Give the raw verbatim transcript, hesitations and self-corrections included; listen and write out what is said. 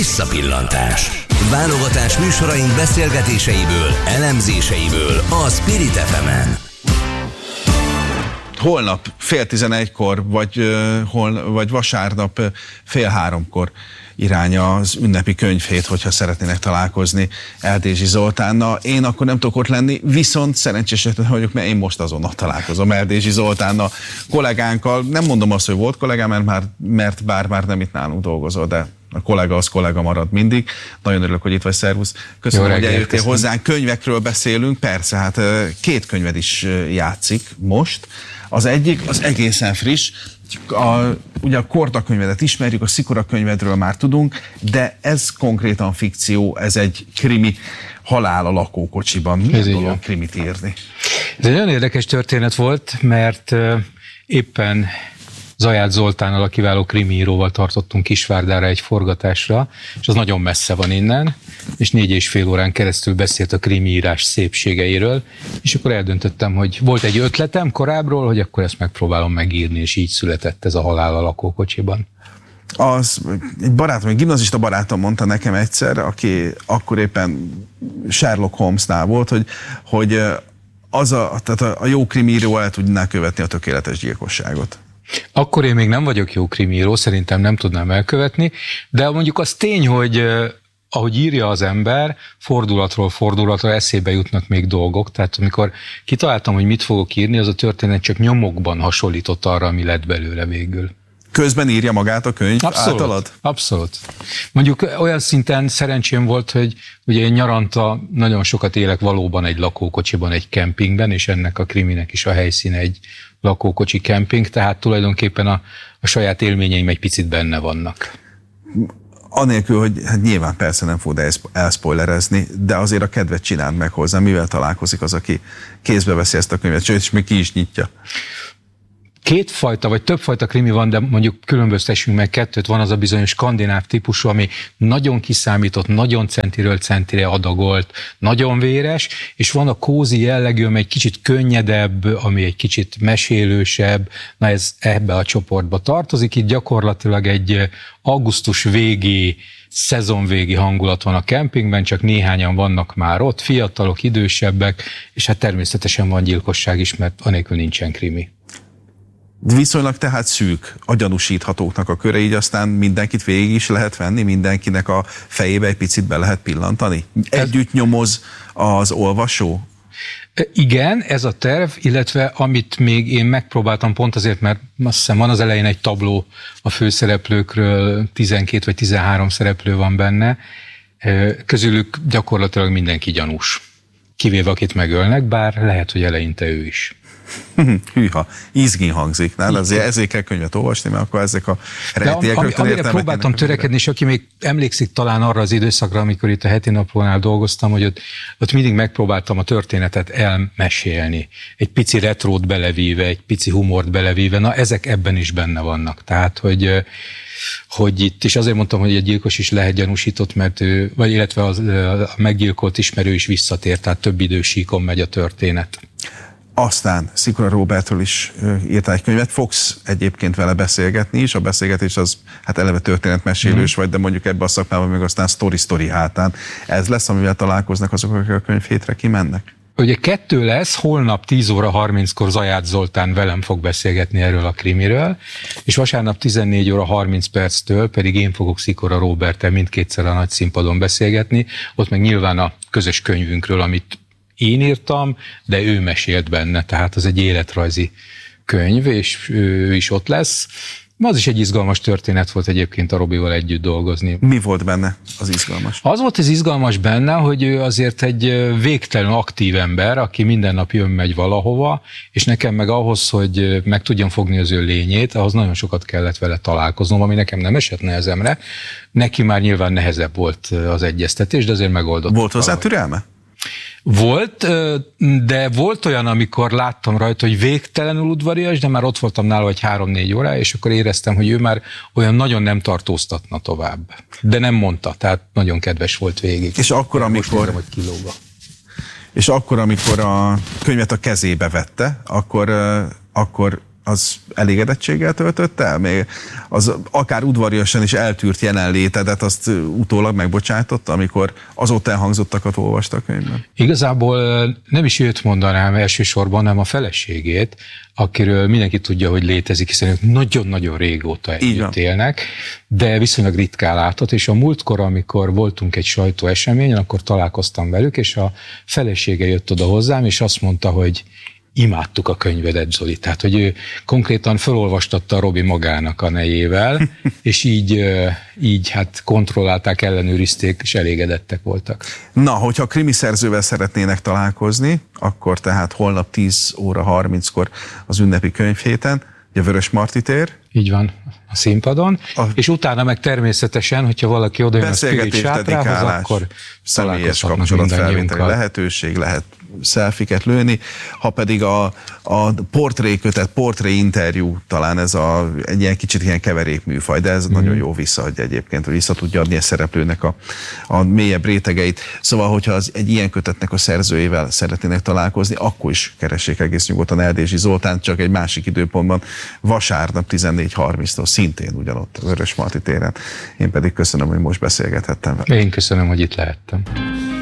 Visszapillantás. Válogatás műsoraink beszélgetéseiből, elemzéseiből a Spirit ef emen. Holnap fél tizenegykor, vagy, uh, hol, vagy vasárnap uh, fél háromkor irány az ünnepi könyvhét, hogyha szeretnének találkozni Eldési Zoltánnal. Én akkor nem tudok ott lenni, viszont szerencsés vagyok, mert én most azonnal találkozom Eldési Zoltánnal, kollégánkkal. Nem mondom azt, hogy volt kollégám, mert, már, mert bár már nem itt nálunk dolgozol, de a kollega az kollega marad mindig. Nagyon örülök, hogy itt vagy, szervusz. Köszönöm, hogy eljöttél hozzánk. Könyvekről beszélünk, persze, hát két könyved is játszik most. Az egyik, az egészen friss, a, ugye a Korda könyvedet ismerjük, a Szikora könyvedről már tudunk, de ez konkrétan fikció, ez egy krimi, halál a lakókocsiban. Milyen dolog krimit írni? Ez egy olyan érdekes történet volt, mert uh, éppen Zajász Zoltánnal, a kiváló krimiíróval tartottunk Kisvárdára egy forgatásra, és az nagyon messze van innen, és négy és fél órán keresztül beszélt a krimiírás szépségeiről, és akkor eldöntöttem, hogy volt egy ötletem korábbról, hogy akkor ezt megpróbálom megírni, és így született ez a Halál a lakókocsiban. Az egy barátom, egy gimnazista barátom mondta nekem egyszer, aki akkor éppen Sherlock Holmesnál volt, hogy, hogy az a, tehát a jó krimiíró el tudná követni a tökéletes gyilkosságot. Akkor én még nem vagyok jó krimíró, szerintem nem tudnám elkövetni, de mondjuk az tény, hogy eh, ahogy írja az ember, fordulatról fordulatra eszébe jutnak még dolgok, tehát amikor kitaláltam, hogy mit fogok írni, az a történet csak nyomokban hasonlított arra, ami lett belőle végül. Közben írja magát a könyv abszolút, általad? Abszolút. Mondjuk olyan szinten szerencsém volt, hogy ugye én nyaranta nagyon sokat élek valóban egy lakókocsiban, egy kempingben, és ennek a kriminek is a helyszíne egy lakókocsi kemping, tehát tulajdonképpen a, a saját élményeim egy picit benne vannak. Anélkül, hogy hát nyilván persze nem fogod elszpoilerezni, de azért a kedvet csináld meg hozzá, mivel találkozik az, aki kézbe veszi ezt a könyvet, sőt, és még ki is nyitja. Kétfajta, vagy többfajta krimi van, de mondjuk különböztessünk meg kettőt. Van az a bizonyos skandináv típusú, ami nagyon kiszámított, nagyon centiről centire adagolt, nagyon véres, és van a kózi jellegű, ami egy kicsit könnyedebb, ami egy kicsit mesélősebb, na ez ebbe a csoportba tartozik. Itt gyakorlatilag egy augusztus végi, szezonvégi hangulat van a kempingben, csak néhányan vannak már ott, fiatalok, idősebbek, és hát természetesen van gyilkosság is, mert anélkül nincsen krimi. Viszonylag tehát szűk a gyanúsíthatóknak a köre, így aztán mindenkit végig is lehet venni, mindenkinek a fejébe egy picit be lehet pillantani? Együtt nyomoz az olvasó? Igen, ez a terv, illetve amit még én megpróbáltam pont azért, mert azt hiszem van az elején egy tabló a főszereplőkről, tizenkét vagy tizenhárom szereplő van benne, közülük gyakorlatilag mindenki gyanús, kivéve akit megölnek, bár lehet, hogy eleinte ő is. Hűha, izgin hangzik, nem? Ezért, ezért kell könyvet olvasni, mert akkor ezek a rejtélyek am, Amire próbáltam törekedni, és aki még emlékszik talán arra az időszakra, amikor itt a Heti Naplónál dolgoztam, hogy ott, ott mindig megpróbáltam a történetet elmesélni. Egy pici retrót belevíve, egy pici humort belevíve, na ezek ebben is benne vannak. Tehát, hogy, hogy itt, és azért mondtam, hogy egy gyilkos is lehet gyanúsított, mert ő, vagy illetve az, a meggyilkolt ismerő is visszatér, tehát több idősíkon megy a történet. Aztán Szikora Róbertről is írtál egy könyvet, fogsz egyébként vele beszélgetni is, a beszélgetés az hát eleve történetmesélős mm. vagy, de mondjuk ebbe a szakmában még aztán sztori-sztori hátán. Ez lesz, amivel találkoznak azok, akik a könyvhétre kimennek? Ugye kettő lesz, holnap tíz óra harminckor Zajász Zoltán velem fog beszélgetni erről a krimiről, és vasárnap tizennégy óra harminc perctől pedig én fogok Szikora Róberttel mindkétszer a nagy színpadon beszélgetni, ott meg nyilván a közös könyvünkről, amit én írtam, de ő mesélt benne, tehát az egy életrajzi könyv, és ő is ott lesz. Az is egy izgalmas történet volt egyébként a Robival együtt dolgozni. Mi volt benne az izgalmas? Az volt az izgalmas benne, hogy ő azért egy végtelen aktív ember, aki minden nap jön-megy valahova, és nekem meg ahhoz, hogy meg tudjam fogni az ő lényét, ahhoz nagyon sokat kellett vele találkoznom, ami nekem nem esett nehezemre. Neki már nyilván nehezebb volt az egyeztetés, de azért megoldott. Volt hozzá türelme? Volt, de volt olyan, amikor láttam rajta, hogy végtelenül udvarias, de már ott voltam nála egy három-négy órá, és akkor éreztem, hogy ő már olyan nagyon nem tartóztatna tovább. De nem mondta, tehát nagyon kedves volt végig. És akkor, amikor... Most nézem, hogy kilóga. És akkor, amikor a könyvet a kezébe vette, akkor, akkor az elégedettséggel töltött el? Még az akár udvariasan is eltűrt jelenlétedet, azt utólag megbocsátott, amikor azóta elhangzottakat olvastak a könyvben? Igazából nem is őt mondanám elsősorban, hanem a feleségét, akiről mindenki tudja, hogy létezik, hiszen ők nagyon-nagyon régóta együtt élnek, de viszonylag ritkán látott, és a múltkor, amikor voltunk egy sajtóeseményen, akkor találkoztam velük, és a felesége jött oda hozzám, és azt mondta, hogy imádtuk a könyvedet, Zoli. Tehát, hogy ő konkrétan felolvastatta a Robi magának a nejével, és így, így hát kontrollálták, ellenőrizték, és elégedettek voltak. Na, hogyha krimi szerzővel szeretnének találkozni, akkor tehát holnap tíz óra harminckor az ünnepi könyvhéten, a Vörösmarty tér. Így van, a színpadon, a és utána meg természetesen, hogyha valaki odajön a Spirit Sátrához, akkor személyes kapcsolatfelvételi lehetőség, lehet szelfiket lőni, ha pedig a, a portrékötet, portré interjú, talán ez a, egy ilyen kicsit ilyen keverékműfaj, de ez mm. nagyon jó visszaadja egyébként, hogy vissza tudja adni a szereplőnek a, a mélyebb rétegeit. Szóval, hogyha az, egy ilyen kötetnek a szerzőjével szeretnének találkozni, akkor is keressék egész nyugodtan Eldési Zoltánt, csak egy másik időpontban, vasárnap tizennégy harminctól szintén ugyanott a Vörösmarty téren. Én pedig köszönöm, hogy most beszélgethettem vele. Én köszönöm, hogy itt lehettem.